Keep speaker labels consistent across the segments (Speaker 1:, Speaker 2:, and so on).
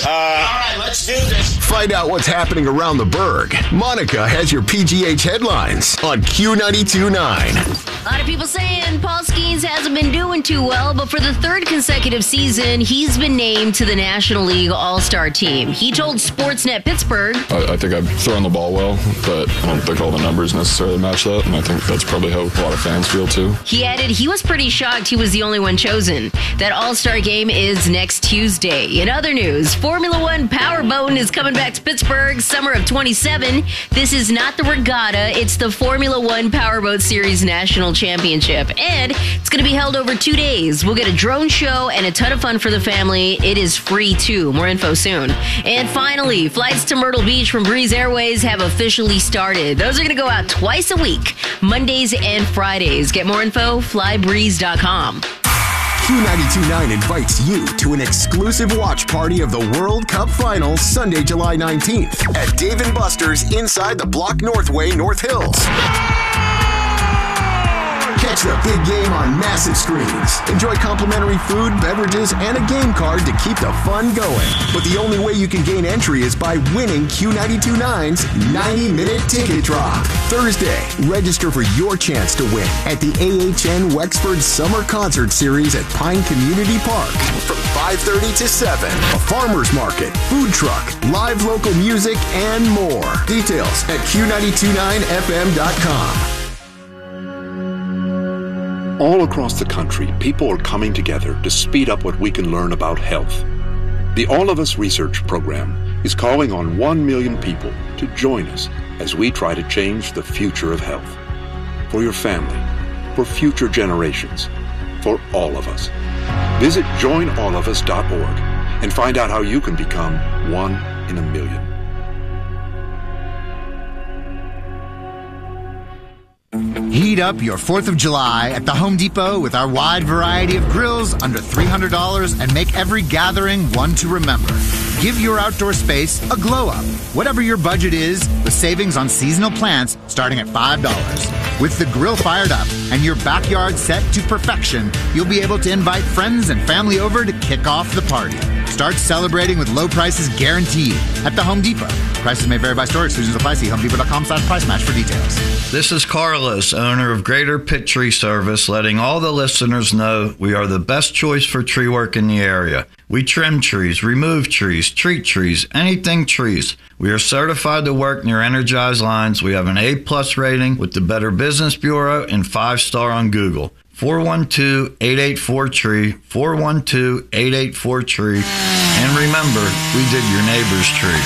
Speaker 1: All right, let's do this.
Speaker 2: Find out what's happening around the Berg. Monica has your PGH headlines on Q92.9.
Speaker 3: A lot of people saying Paul Skeens hasn't been doing too well, but for the third consecutive season, he's been named to the National League All-Star team. He told Sportsnet Pittsburgh,
Speaker 4: I think I've thrown the ball well, but I don't think all the numbers necessarily match that, and I think that's probably how a lot of fans feel too.
Speaker 3: He added he was pretty shocked he was the only one chosen. That All-Star game is next Tuesday. In other news, Formula One Powerboat is coming back to Pittsburgh summer of 27. This is not the regatta, it's the Formula One Powerboat Series National Championship, and it's going to be held over 2 days. We'll get a drone show and a ton of fun for the family. It is free too. More info soon. And finally, flights to Myrtle Beach from Breeze Airways have officially started. Those are going to go out twice a week, Mondays and Fridays. Get more info, flybreeze.com.
Speaker 2: Q92.9 invites you to an exclusive watch party of the World Cup Finals Sunday, July 19th at Dave & Buster's inside the Block Northway, North Hills. Catch the big game on massive screens. Enjoy complimentary food, beverages, and a game card to keep the fun going. But the only way you can gain entry is by winning Q92.9's 90-minute ticket drop. Thursday, register for your chance to win at the AHN Wexford Summer Concert Series at Pine Community Park from 5:30 to 7. A farmer's market, food truck, live local music, and more. Details at Q929FM.com.
Speaker 5: All across the country, people are coming together to speed up what we can learn about health. The All of Us Research Program is calling on 1 million people to join us as we try to change the future of health. For your family, for future generations, for all of us. Visit joinallofus.org and find out how you can become 1 in a million.
Speaker 6: Heat up your 4th of July at the Home Depot with our wide variety of grills under $300 and make every gathering one to remember. Give your outdoor space a glow up. Whatever your budget is, with savings on seasonal plants starting at $5. With the grill fired up and your backyard set to perfection, you'll be able to invite friends and family over to kick off the party. Start celebrating with low prices guaranteed at the Home Depot. Prices may vary by store. Exclusions apply. See HomeDepot.com/price match for details.
Speaker 7: This is Carlos, owner of Greater Pitt Tree Service, letting all the listeners know we are the best choice for tree work in the area. We trim trees, remove trees, treat trees, anything trees. We are certified to work near energized lines. We have an A+ rating with the Better Business Bureau and 5-star on Google. 412-884-TREE, 412-884-TREE. And remember, we did your neighbor's tree.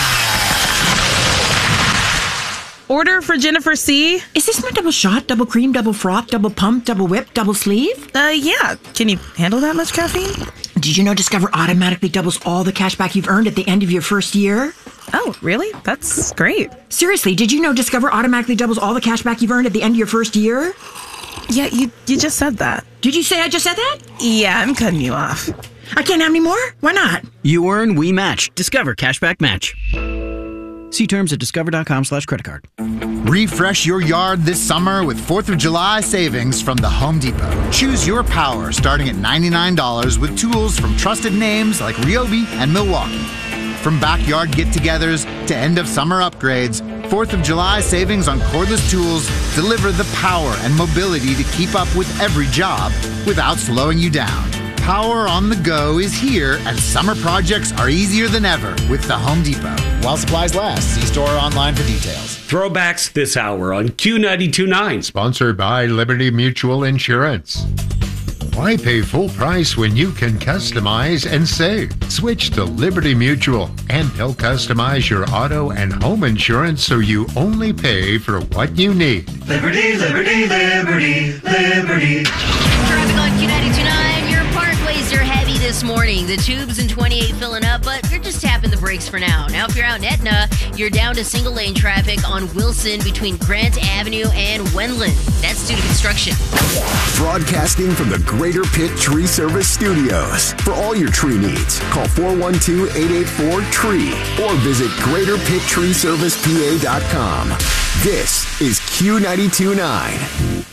Speaker 8: Order for Jennifer C.
Speaker 9: Is this my double shot, double cream, double froth, double pump, double whip, double sleeve?
Speaker 8: Yeah. Can you handle that much caffeine?
Speaker 9: Did you know Discover automatically doubles all the cash back you've earned at the end of your first year?
Speaker 8: Oh, really? That's great.
Speaker 9: Seriously, did you know Discover automatically doubles all the cash back you've earned at the end of your first year?
Speaker 8: Yeah, you just said that.
Speaker 9: Did you say I just said that?
Speaker 8: Yeah, I'm cutting you off.
Speaker 9: I can't have any more? Why not?
Speaker 10: You earn, we match. Discover Cashback Match. See terms at discover.com/creditcard.
Speaker 6: Refresh your yard this summer with 4th of July savings from the Home Depot. Choose your power starting at $99 with tools from trusted names like Ryobi and Milwaukee. From backyard get-togethers to end-of-summer upgrades, 4th of July savings on cordless tools deliver the power and mobility to keep up with every job without slowing you down. Power on the go is here, and summer projects are easier than ever with the Home Depot. While supplies last, see store or online for details.
Speaker 11: Throwbacks this hour on Q92.9.
Speaker 12: Sponsored by Liberty Mutual Insurance. Why pay full price when you can customize and save? Switch to Liberty Mutual, and they'll customize your auto and home insurance so you only pay for what you need.
Speaker 13: Liberty, liberty, liberty, liberty.
Speaker 3: Traffic on Q92.9. Your parkways are heavy this morning. The tubes in 28 filling up, but you're just tapping the brakes for now. Now, if you're out in Etna, you're down to single lane traffic on Wilson between Grant Avenue and Wendland. That's due to construction.
Speaker 2: Broadcasting from the Greater Pitt Tree Service Studios. For all your tree needs, call 412-884-TREE or visit GreaterPittTreeServicePA.com. This is Q92.9.